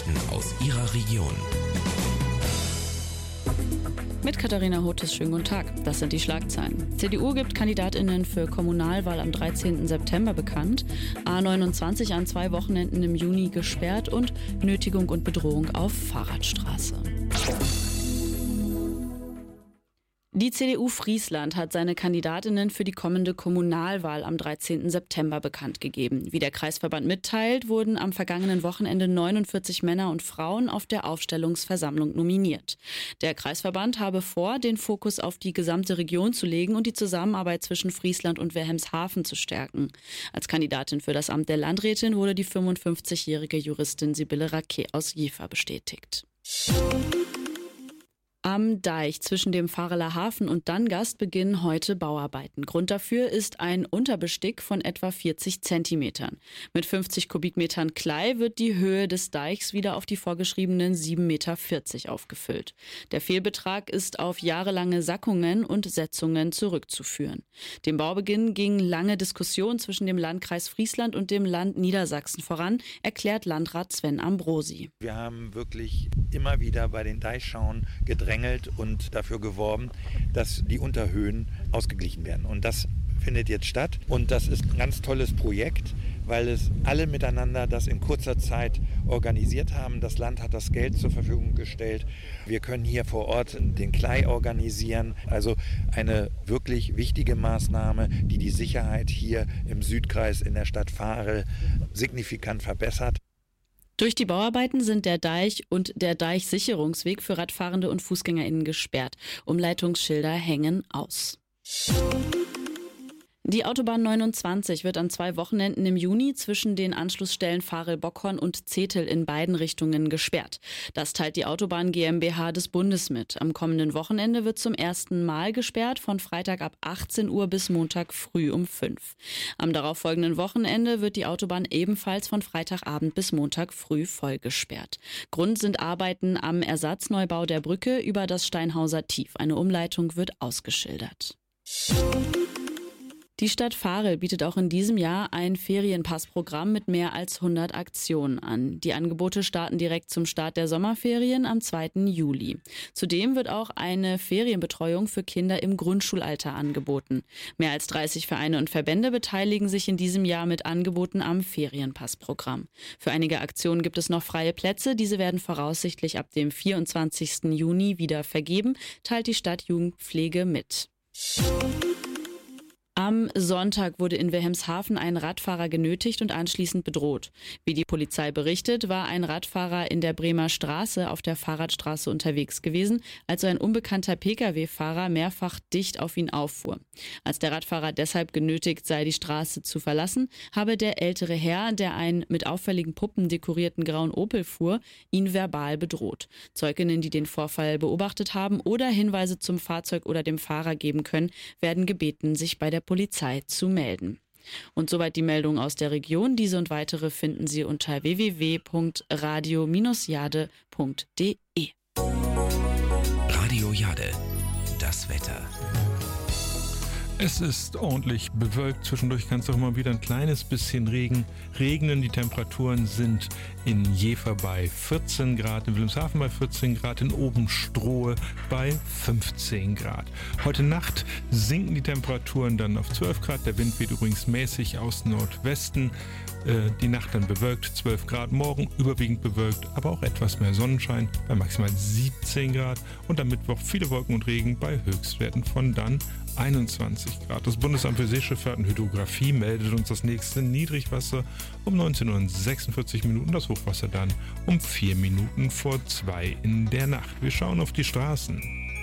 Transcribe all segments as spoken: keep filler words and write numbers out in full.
Nachrichten aus Ihrer Region. Mit Katharina Hotes, schönen guten Tag. Das sind die Schlagzeilen. C D U gibt KandidatInnen für Kommunalwahl am dreizehnten September bekannt. A neunundzwanzig an zwei Wochenenden im Juni gesperrt und Nötigung und Bedrohung auf Fahrradstraße. Die C D U Friesland hat seine Kandidatinnen für die kommende Kommunalwahl am dreizehnten September bekannt gegeben. Wie der Kreisverband mitteilt, wurden am vergangenen Wochenende neunundvierzig Männer und Frauen auf der Aufstellungsversammlung nominiert. Der Kreisverband habe vor, den Fokus auf die gesamte Region zu legen und die Zusammenarbeit zwischen Friesland und Wilhelmshaven zu stärken. Als Kandidatin für das Amt der Landrätin wurde die fünfundfünfzigjährige Juristin Sibylle Raquet aus Jever bestätigt. Am Deich zwischen dem Vareler Hafen und Dangast beginnen heute Bauarbeiten. Grund dafür ist ein Unterbestick von etwa vierzig Zentimetern. Mit fünfzig Kubikmetern Klei wird die Höhe des Deichs wieder auf die vorgeschriebenen sieben Komma vierzig Meter aufgefüllt. Der Fehlbetrag ist auf jahrelange Sackungen und Setzungen zurückzuführen. Dem Baubeginn ging lange Diskussion zwischen dem Landkreis Friesland und dem Land Niedersachsen voran, erklärt Landrat Sven Ambrosi. Wir haben wirklich immer wieder bei den Deichschauen gedrängt und dafür geworben, dass die Unterhöhen ausgeglichen werden. Und das findet jetzt statt. Und das ist ein ganz tolles Projekt, weil es alle miteinander das in kurzer Zeit organisiert haben. Das Land hat das Geld zur Verfügung gestellt. Wir können hier vor Ort den Klei organisieren. Also eine wirklich wichtige Maßnahme, die die Sicherheit hier im Südkreis in der Stadt Varel signifikant verbessert. Durch die Bauarbeiten sind der Deich und der Deichsicherungsweg für Radfahrende und FußgängerInnen gesperrt. Umleitungsschilder hängen aus. Die Autobahn neunundzwanzig wird an zwei Wochenenden im Juni zwischen den Anschlussstellen Varel-Bockhorn und Zetel in beiden Richtungen gesperrt. Das teilt die Autobahn GmbH des Bundes mit. Am kommenden Wochenende wird zum ersten Mal gesperrt, von Freitag ab achtzehn Uhr bis Montag früh um fünf. Am darauffolgenden Wochenende wird die Autobahn ebenfalls von Freitagabend bis Montag früh voll gesperrt. Grund sind Arbeiten am Ersatzneubau der Brücke über das Steinhauser Tief. Eine Umleitung wird ausgeschildert. Die Stadt Varel bietet auch in diesem Jahr ein Ferienpassprogramm mit mehr als hundert Aktionen an. Die Angebote starten direkt zum Start der Sommerferien am zweiten Juli. Zudem wird auch eine Ferienbetreuung für Kinder im Grundschulalter angeboten. Mehr als dreißig Vereine und Verbände beteiligen sich in diesem Jahr mit Angeboten am Ferienpassprogramm. Für einige Aktionen gibt es noch freie Plätze. Diese werden voraussichtlich ab dem vierundzwanzigsten Juni wieder vergeben, teilt die Stadtjugendpflege mit. Am Sonntag wurde in Wilhelmshaven ein Radfahrer genötigt und anschließend bedroht. Wie die Polizei berichtet, war ein Radfahrer in der Bremer Straße auf der Fahrradstraße unterwegs gewesen, als ein unbekannter Pkw-Fahrer mehrfach dicht auf ihn auffuhr. Als der Radfahrer deshalb genötigt sei, die Straße zu verlassen, habe der ältere Herr, der einen mit auffälligen Puppen dekorierten grauen Opel fuhr, ihn verbal bedroht. Zeuginnen, die den Vorfall beobachtet haben oder Hinweise zum Fahrzeug oder dem Fahrer geben können, werden gebeten, sich bei der Polizei zu melden. Und soweit die Meldung aus der Region. Diese und weitere finden Sie unter w w w punkt radio Bindestrich jade punkt de. Radio Jade, das Wetter. Es ist ordentlich bewölkt, zwischendurch kann es auch immer wieder ein kleines bisschen Regen regnen. Die Temperaturen sind in Jever bei vierzehn Grad, in Wilhelmshaven bei vierzehn Grad, in Obenstrohe bei fünfzehn Grad. Heute Nacht sinken die Temperaturen dann auf zwölf Grad, der Wind weht übrigens mäßig aus Nordwesten. Äh, die Nacht dann bewölkt, zwölf Grad, morgen überwiegend bewölkt, aber auch etwas mehr Sonnenschein bei maximal siebzehn Grad und am Mittwoch viele Wolken und Regen bei Höchstwerten von dann einundzwanzig Grad. Das Bundesamt für Seeschifffahrt und Hydrographie meldet uns das nächste Niedrigwasser um neunzehn Uhr sechsundvierzig Minuten, das Hochwasser dann um vier Minuten vor zwei in der Nacht. Wir schauen auf die Straßen.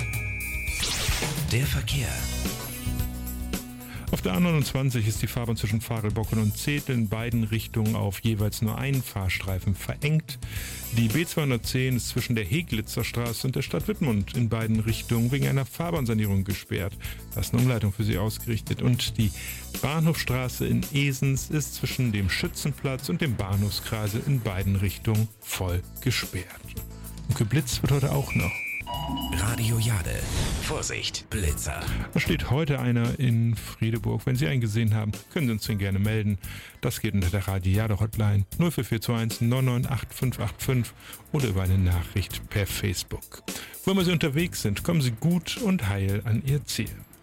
Der Verkehr. Auf der A neunundzwanzig ist die Fahrbahn zwischen Varel-Bockhorn und Zetel in beiden Richtungen auf jeweils nur einen Fahrstreifen verengt. Die B zweihundertzehn ist zwischen der Heglitzer Straße und der Stadt Wittmund in beiden Richtungen wegen einer Fahrbahnsanierung gesperrt. Da ist eine Umleitung für sie ausgerichtet. Und die Bahnhofstraße in Esens ist zwischen dem Schützenplatz und dem Bahnhofskreisel in beiden Richtungen voll gesperrt. Und geblitzt wird heute auch noch. Radio Jade. Vorsicht, Blitzer. Da steht heute einer in Friedeburg. Wenn Sie einen gesehen haben, können Sie uns den gerne melden. Das geht unter der Radio Jade Hotline null vier vier zwei eins neun neun acht fünf acht fünf oder über eine Nachricht per Facebook. Wo immer Sie unterwegs sind, kommen Sie gut und heil an Ihr Ziel.